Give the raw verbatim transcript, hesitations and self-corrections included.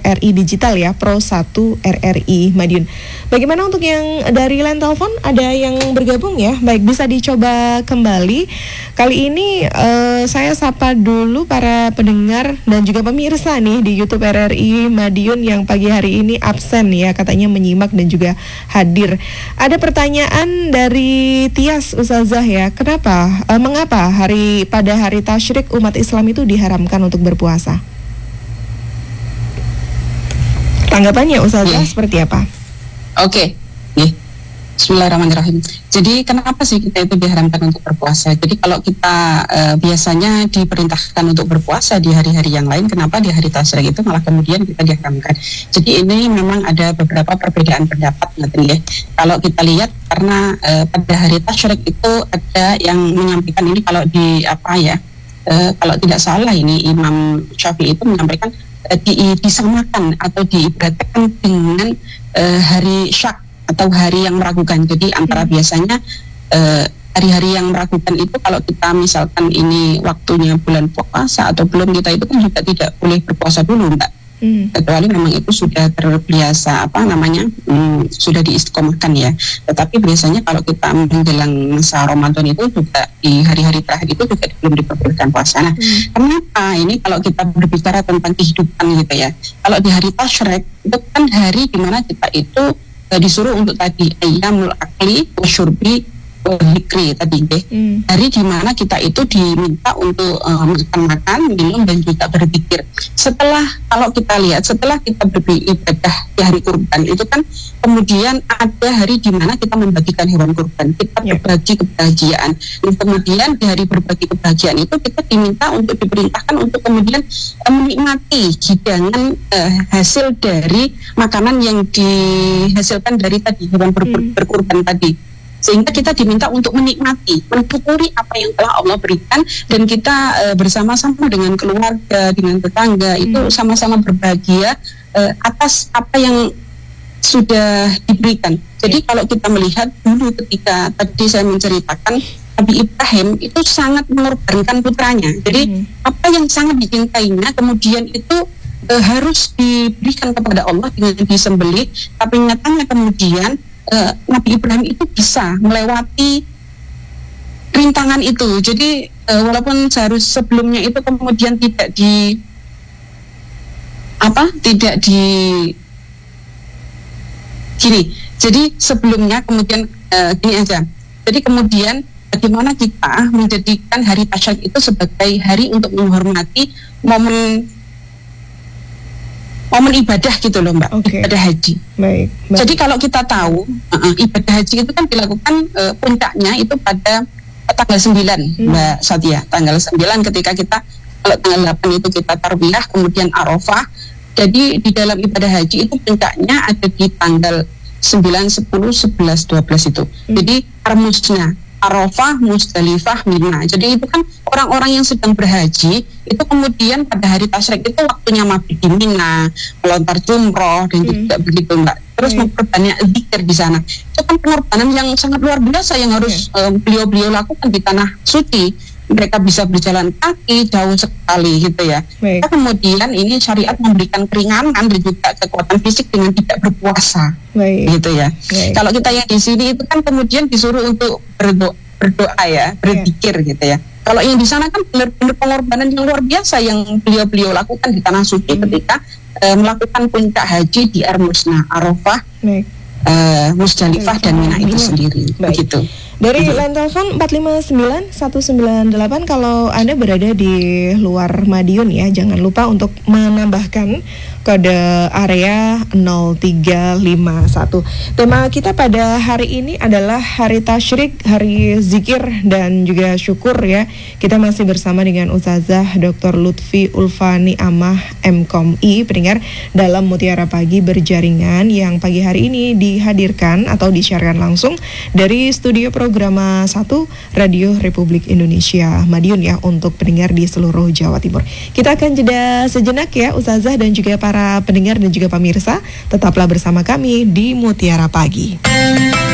R I Digital ya, Pro satu R R I Madiun. Bagaimana untuk yang dari line telepon, ada yang bergabung ya? Baik, bisa dicoba kembali. Kali ini uh, saya sapa dulu para pendengar dan juga pemirsa nih di YouTube R R I Madiun yang pagi hari ini absen ya, katanya menyimak dan juga hadir. Ada pertanyaan dari Tias Ustazah ya, kenapa, uh, mengapa hari pada hari tasyrik umat Islam itu diharamkan untuk berpuasa? Tanggapannya Ustazah yeah. seperti apa? Oke, okay. yeah. Bismillahirrahmanirrahim. Jadi kenapa sih kita itu diharamkan untuk berpuasa? Jadi kalau kita uh, biasanya diperintahkan untuk berpuasa di hari-hari yang lain, kenapa di hari tasyrik itu malah kemudian kita diharamkan? Jadi ini memang ada beberapa perbedaan pendapat, nanti ya. Kalau kita lihat karena uh, pada hari tasyrik itu ada yang menyampaikan ini, kalau di apa ya? Uh, kalau tidak salah ini Imam Syafi'i itu menyampaikan uh, di, disamakan atau diibaratkan dengan uh, hari syak atau hari yang meragukan. Jadi antara biasanya uh, hari-hari yang meragukan itu kalau kita misalkan ini waktunya bulan puasa atau belum, kita itu kan juga tidak boleh berpuasa dulu, Mbak. Hmm. Kecuali memang itu sudah terbiasa apa namanya hmm, sudah diistiqomahkan ya. Tetapi biasanya kalau kita menjelang masa Ramadan itu juga di hari-hari terakhir itu juga belum diperbolehkan puasa. Nah, hmm. kenapa ini kalau kita berbicara tentang kehidupan gitu ya? Kalau di hari tasyrik itu kan hari di mana kita itu uh, disuruh untuk tadi ayyamul akli wasyurbi zikri tadi deh. Hmm. Hari di mana kita itu diminta untuk uh, makan-makan, minum dan juga berzikir. Setelah kalau kita lihat setelah kita beribadah di hari kurban itu kan kemudian ada hari di mana kita membagikan hewan kurban, kita yeah. berbagi kebahagiaan. Dan kemudian di hari berbagi kebahagiaan itu kita diminta untuk diperintahkan untuk kemudian uh, menikmati hidangan uh, hasil dari makanan yang dihasilkan dari tadi hewan ber- hmm. berkurban tadi. Sehingga kita diminta untuk menikmati, mensyukuri apa yang telah Allah berikan, dan kita e, bersama-sama dengan keluarga, dengan tetangga hmm. itu sama-sama berbahagia e, atas apa yang sudah diberikan. Jadi hmm. kalau kita melihat dulu ketika tadi saya menceritakan Nabi Ibrahim itu sangat mengorbankan putranya. Jadi hmm. apa yang sangat dicintainya kemudian itu e, harus diberikan kepada Allah dengan disembelih, tapi nyatanya kemudian Uh, Nabi Ibrahim itu bisa melewati rintangan itu. Jadi uh, walaupun seharus sebelumnya itu kemudian tidak di apa tidak di gini. Jadi sebelumnya kemudian uh, gini aja. Jadi kemudian bagaimana kita menjadikan hari tasyrik itu sebagai hari untuk menghormati momen momen ibadah gitu loh Mbak, okay. ibadah haji. Baik, baik. Jadi kalau kita tahu uh, ibadah haji itu kan dilakukan uh, puncaknya itu pada uh, tanggal sembilan hmm. Mbak Satya. Tanggal sembilan ketika kita, kalau tanggal delapan itu kita tarbiyah, kemudian Arafah. Jadi di dalam ibadah haji itu puncaknya ada di tanggal sembilan, sepuluh, sebelas, dua belas itu. Hmm. Jadi Armusna, Arafah, Musdalifah, Mina. Jadi itu kan orang-orang yang sedang berhaji itu kemudian pada hari tasyrik itu waktunya mabit di Mina, melontar jumroh dan hmm. juga begitu Mbak. Terus hmm. memperbanyak zikir di sana. Itu kan pengorbanan yang sangat luar biasa yang harus hmm. um, beliau-beliau lakukan di tanah suci. Mereka bisa berjalan kaki jauh sekali gitu ya. Nah, kemudian ini syariat memberikan keringanan dan juga kekuatan fisik dengan tidak berpuasa. Baik. Gitu ya. Baik. Kalau kita yang di sini itu kan kemudian disuruh untuk berdoa, berdoa ya, berzikir yeah. gitu ya. Kalau yang di sana kan benar-benar pengorbanan yang luar biasa yang beliau-beliau lakukan di tanah suci hmm. ketika uh, melakukan puncak haji di Armusna, Arafah, uh, Musdalifah dan Mina itu sendiri. Baik. Begitu. Dari line telepon empat lima sembilan satu sembilan delapan, kalau Anda berada di luar Madiun ya, jangan lupa untuk menambahkan kode area nol tiga lima satu. Tema kita pada hari ini adalah hari tasyrik, hari zikir dan juga syukur ya. Kita masih bersama dengan Ustazah Doktor Lutfi Ulfani Amah M Com I, pendengar, dalam Mutiara Pagi Berjaringan yang pagi hari ini dihadirkan atau disiarkan langsung dari studio program satu Radio Republik Indonesia Madiun ya, untuk pendengar di seluruh Jawa Timur. Kita akan jeda sejenak ya Ustazah dan juga para pendengar dan juga pemirsa, tetaplah bersama kami di Mutiara Pagi.